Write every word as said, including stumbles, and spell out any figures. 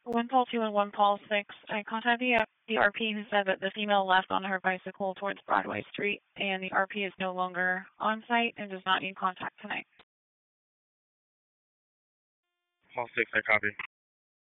One Paul two and one Paul six. I contacted the, the R P who said that the female left on her bicycle towards Broadway Street, and the R P is no longer on site and does not need contact tonight. Paul six, I copy.